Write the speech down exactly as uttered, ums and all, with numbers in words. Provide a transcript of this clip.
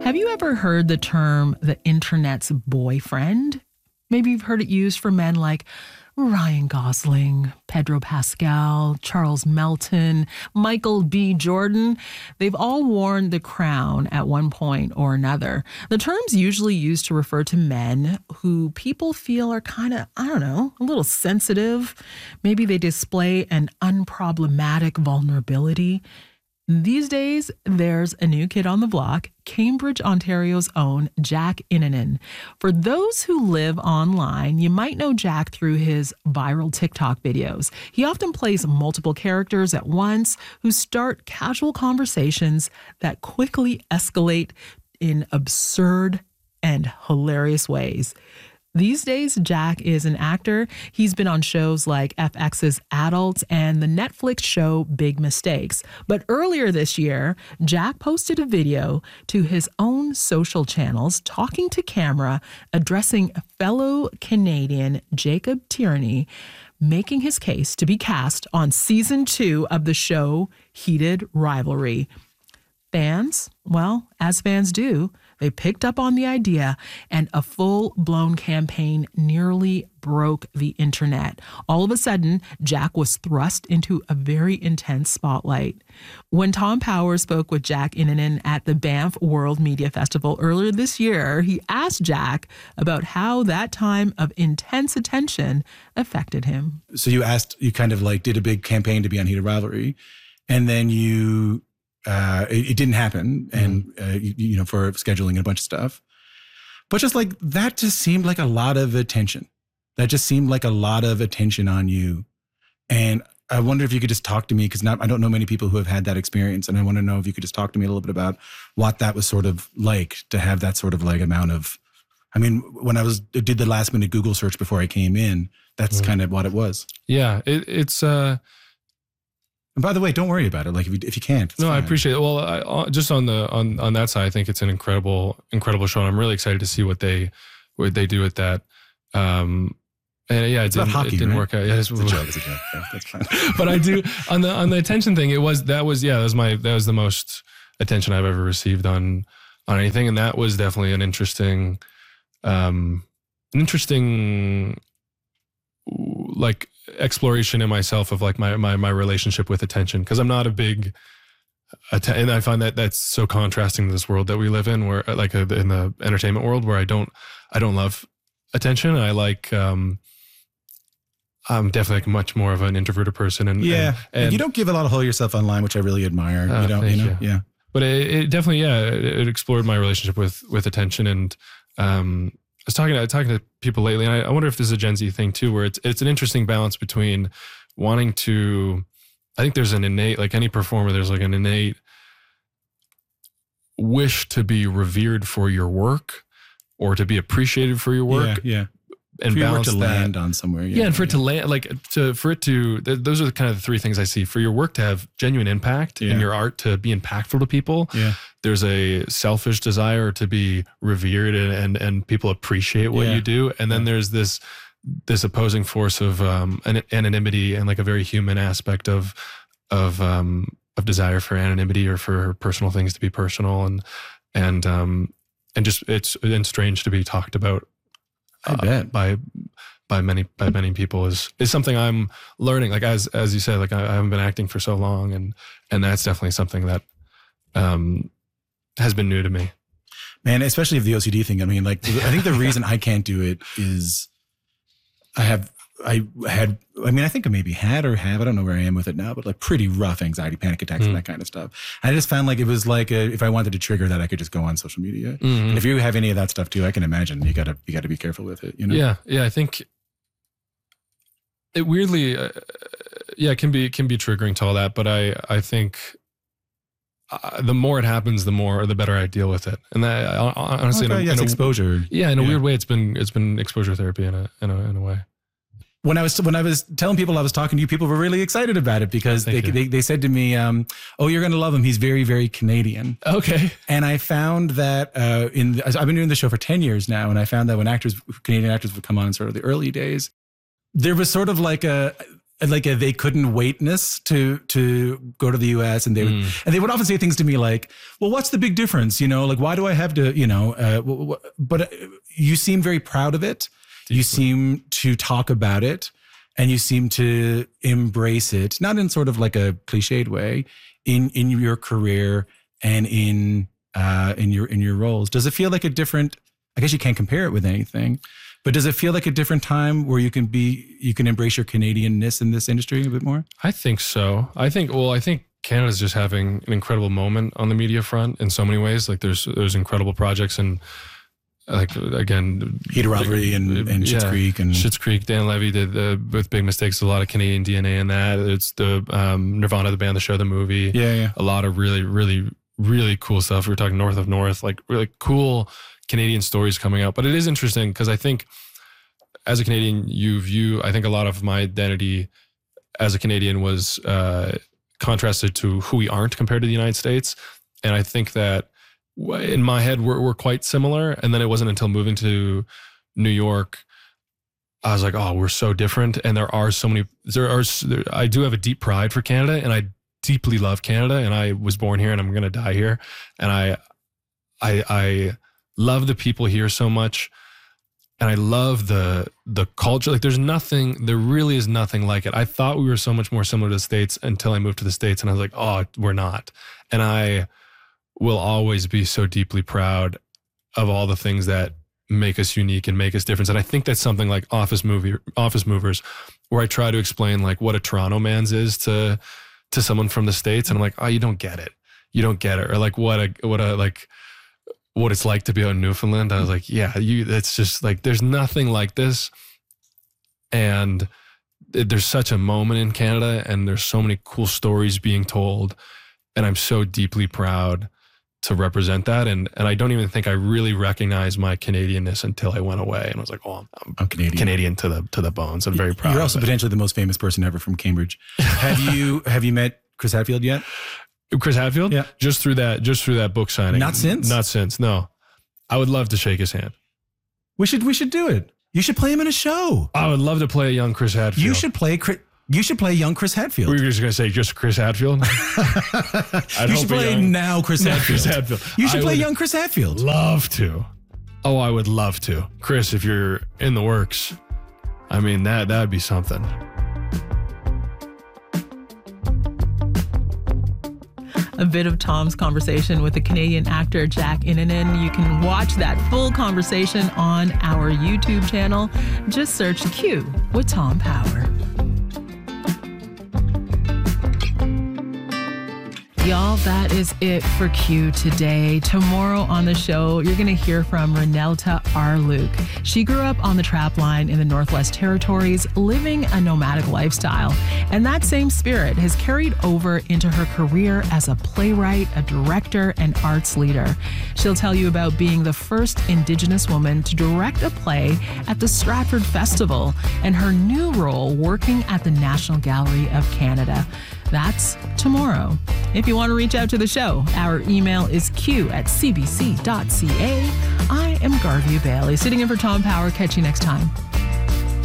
Have you ever heard the term the internet's boyfriend? Maybe you've heard it used for men like Ryan Gosling, Pedro Pascal, Charles Melton, Michael B. Jordan. They've all worn the crown at one point or another. The term's usually used to refer to men who people feel are kind of, I don't know, a little sensitive. Maybe they display an unproblematic vulnerability. These days, there's a new kid on the block, Cambridge, Ontario's own Jack Innanen. For those who live online, you might know Jack through his viral TikTok videos. He often plays multiple characters at once who start casual conversations that quickly escalate in absurd and hilarious ways. These days, Jack is an actor. He's been on shows like F X's Adults and the Netflix show Big Mistakes. But earlier this year, Jack posted a video to his own social channels talking to camera, addressing fellow Canadian Jacob Tierney, making his case to be cast on season two of the show Heated Rivalry. Fans, well, as fans do, they picked up on the idea, and a full-blown campaign nearly broke the internet. All of a sudden, Jack was thrust into a very intense spotlight. When Tom Power spoke with Jack Innanen at the Banff World Media Festival earlier this year, he asked Jack about how that time of intense attention affected him. So you asked, you kind of like did a big campaign to be on Heated Rivalry, and then you... Uh, it, it didn't happen, and mm. uh, you, you know, for scheduling and a bunch of stuff. But just like that, just seemed like a lot of attention. That just seemed like a lot of attention on you. And I wonder if you could just talk to me, because not I don't know many people who have had that experience, and I want to know if you could just talk to me a little bit about what that was sort of like to have that sort of like amount of. I mean, when I was did the last minute Google search before I came in, that's mm. kind of what it was. Yeah, it, it's. Uh... And by the way, don't worry about it. Like if you, if you can't, no, fine. I appreciate it. Well, I, just on the on on that side, I think it's an incredible incredible show. And I'm really excited to see what they what they do with that. Um, and yeah, it it's didn't, hockey, it didn't right? work out. Yeah, it's, it's a joke. It's a joke. Yeah, that's fine. But I do on the on the attention thing. It was that was yeah that was my that was the most attention I've ever received on on anything, and that was definitely an interesting, um, an interesting like. exploration in myself of like my my my relationship with attention, because I'm not a big att- and I find that that's so contrasting to this world that we live in, where like a, in the entertainment world, where I don't I don't love attention. I like um I'm definitely like much more of an introverted person, and yeah and, and and you don't give a lot of whole yourself online, which I really admire. uh, you don't you know you. yeah but it, it definitely yeah it, it explored my relationship with with attention. And um I was talking to, talking to people lately, and I, I wonder if this is a Gen Z thing too, where it's it's an interesting balance between wanting to, I think there's an innate, like any performer, there's like an innate wish to be revered for your work or to be appreciated for your work. Yeah, yeah. And for your work balance to that. land on somewhere. Yeah, Yeah, and for yeah. it to land, like to for it to, th- those are the kind of the three things I see. For your work to have genuine impact Yeah. and your art to be impactful to people, Yeah. there's a selfish desire to be revered and and, and people appreciate what Yeah. you do. And then Yeah. there's this this opposing force of um, an, anonymity and like a very human aspect of of um, of desire for anonymity or for personal things to be personal, and and um, and just it's it's strange to be talked about. I uh, bet. by by many by many people is is something I'm learning. Like as as you said, like I, I haven't been acting for so long, and and that's definitely something that um has been new to me. Man, especially if the O C D thing. I mean, like I think the reason I can't do it is I have I had I mean I think I maybe had or have I don't know where I am with it now, but like pretty rough anxiety, panic attacks, Mm. and that kind of stuff. I just found like it was like a, if I wanted to trigger that, I could just go on social media. Mhm. And if you have any of that stuff too, I can imagine you gotta you gotta be careful with it. You know? Yeah, yeah. I think it weirdly, uh, yeah, it can be can be triggering to all that. But I I think uh, the more it happens, the more or the better I deal with it. And that uh, honestly, Okay, in a, yes, in a- exposure. yeah, in a Yeah. weird way, it's been it's been exposure therapy in a in a in a way. When I was when I was telling people I was talking to you, people were really excited about it because Thank they, you. they they said to me, um, "Oh, you're gonna love him. He's very very Canadian." Okay. And I found that uh, in the, I've been doing the show for ten years now, and I found that when actors, Canadian actors, would come on in sort of the early days, there was sort of like a like a they couldn't waitness to to go to the U S, and they would, mm. and they would often say things to me like, well, what's the big difference? You know, like, why do I have to, you know, uh, w- w- but you seem very proud of it. Deeply. You seem to talk about it, and you seem to embrace it, not in sort of like a cliched way, in, in your career and in, uh, in your, in your roles. Does it feel like a different, I guess you can't compare it with anything, but does it feel like a different time where you can be, you can embrace your Canadianness in this industry a bit more? I think so. I think, well, I think Canada's just having an incredible moment on the media front in so many ways. Like there's, there's incredible projects, and like, again, Heat of Rivalry and, and Schitt's yeah, Creek and Schitt's Creek. Dan Levy did the, with Big Mistakes, a lot of Canadian D N A in that. It's the um, Nirvana, the band, the show, the movie. Yeah, yeah. A lot of really, really, really cool stuff. We were talking North of North, like really cool Canadian stories coming out. But it is interesting because I think as a Canadian, you view, I think a lot of my identity as a Canadian was uh, contrasted to who we aren't compared to the United States. And I think that in my head, we're, we're quite similar. And then it wasn't until moving to New York, I was like, oh, we're so different. And there are so many, there are, there, I do have a deep pride for Canada, and I deeply love Canada, and I was born here and I'm going to die here. And I, I, I love the people here so much. And I love the, the culture. Like there's nothing, there really is nothing like it. I thought we were so much more similar to the States until I moved to the States, and I was like, oh, we're not. And I will always be so deeply proud of all the things that make us unique and make us different. And I think that's something like Office Movie, Office Movers, where I try to explain like what a Toronto man's is to, to someone from the States. And I'm like, oh, you don't get it. You don't get it. Or like what a, what a, like what it's like to be out in Newfoundland. I was like, yeah, you, it's just like, there's nothing like this. And it, there's such a moment in Canada, and there's so many cool stories being told. And I'm so deeply proud to represent that. And and I don't even think I really recognized my Canadianness until I went away. And I was like, oh, I'm, I'm, I'm Canadian. Canadian to the to the bones. I'm very proud. You're also of it. potentially the most famous person ever from Cambridge. Have you have you met Chris Hadfield yet? Chris Hadfield? Yeah. Just through that, just through that book signing. Not since? Not since, no. I would love to shake his hand. We should we should do it. You should play him in a show. I would love to play a young Chris Hadfield. You should play Chris You should play young Chris Hadfield. We were just going to say just Chris Hadfield. You should play young, now Chris Hadfield. Chris Hadfield. You should I play young Chris Hadfield. Love to. Oh, I would love to. Chris, if you're in the works, I mean, that that would be something. A bit of Tom's conversation with the Canadian actor Jack Innanen. You can watch that full conversation on our YouTube channel. Just search Q with Tom Power. Y'all, that is it for Q today. Tomorrow on the show, you're going to hear from Renelta Arluke. She grew up on the trap line in the Northwest Territories, living a nomadic lifestyle. And that same spirit has carried over into her career as a playwright, a director, and arts leader. She'll tell you about being the first Indigenous woman to direct a play at the Stratford Festival and her new role working at the National Gallery of Canada. That's tomorrow. If you want to reach out to the show, our email is q at c b c dot c a. I am Garvey Bailey, sitting in for Tom Power. Catch you next time.